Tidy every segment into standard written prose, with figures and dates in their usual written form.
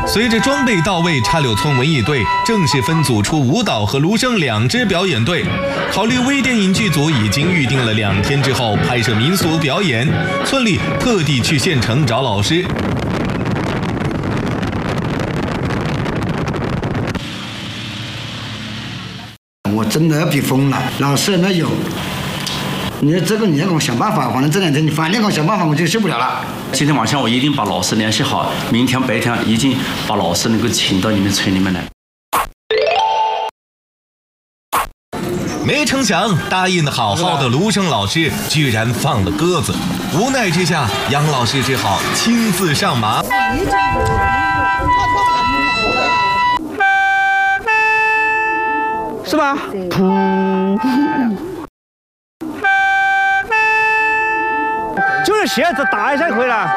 随着装备到位，插柳村文艺队正式分组出舞蹈和芦笙2支表演队。考虑微电影剧组已经预定了2天之后拍摄民俗表演，村里特地去县城找老师。 我真的要逼疯了，老师没有。你要给我想办法，反正这2天你反正给我想办法，我就受不了了。 今天晚上我一定把老师联系好，明天白天一定把老师能够请到你们村里面来。 没成想，答应的好好的芦笙老师居然放了鸽子，无奈之下，杨老师只好亲自上马。 是吧？就是鞋子打一下就可以了。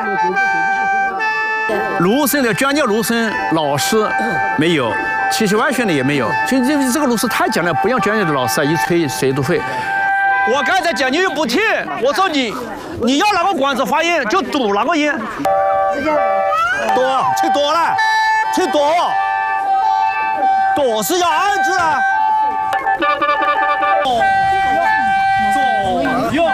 芦笙的专业芦笙老师没有，七七万选的也没有，所以这个芦笙太讲了，不像专业的老师一吹谁都会。我刚才讲你又不听，我说你要哪个管子发音就堵哪个音。多吹多了，吹多，多是要按字啊。左右。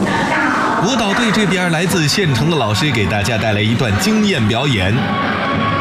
舞蹈队这边来自县城的老师给大家带来一段惊艳表演。